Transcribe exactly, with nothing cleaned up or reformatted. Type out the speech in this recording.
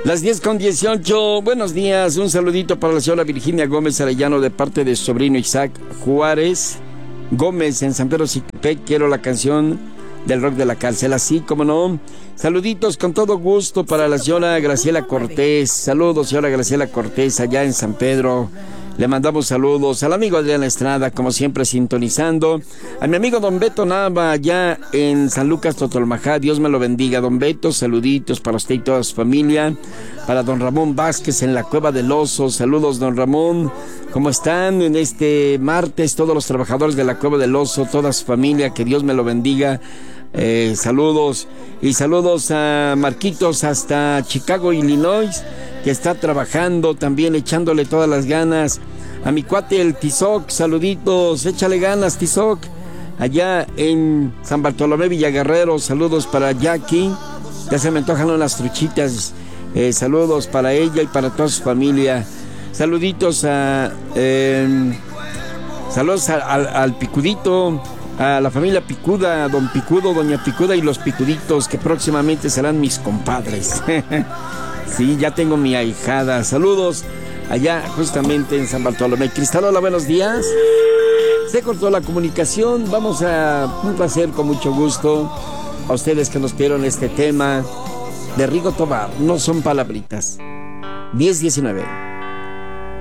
Las diez con dieciocho, buenos días, un saludito para la señora Virginia Gómez Arellano de parte de su sobrino Isaac Juárez Gómez en San Pedro Sicupec. Quiero la canción del rock de la cárcel, así como no. Saluditos con todo gusto para la señora Graciela Cortés. Saludos, señora Graciela Cortés, allá en San Pedro. Le mandamos saludos al amigo Adrián Estrada, como siempre sintonizando. A mi amigo Don Beto Nava, allá en San Lucas, Totolmajá. Dios me lo bendiga, Don Beto. Saluditos para usted y toda su familia. Para Don Ramón Vázquez en la Cueva del Oso. Saludos, Don Ramón. ¿Cómo están en este martes? Todos los trabajadores de la Cueva del Oso, toda su familia, que Dios me lo bendiga. Eh, saludos. Y saludos a Marquitos hasta Chicago, Illinois, que está trabajando también, echándole todas las ganas. A mi cuate el Tizoc, saluditos, échale ganas, Tizoc. Allá en San Bartolomé Villaguerrero, saludos para Jackie. Ya se me antojan unas truchitas. Eh, saludos para ella y para toda su familia. Saluditos a... Eh, saludos a, a, al Picudito, a la familia Picuda, Don Picudo, Doña Picuda y los Picuditos, que próximamente serán mis compadres. Sí, ya tengo mi ahijada. Saludos allá justamente en San Bartolomé. Cristal, hola, buenos días. Se cortó la comunicación. Vamos a un placer, con mucho gusto, a ustedes que nos pidieron este tema de Rigo Tobar. No son palabritas. diez diecinueve.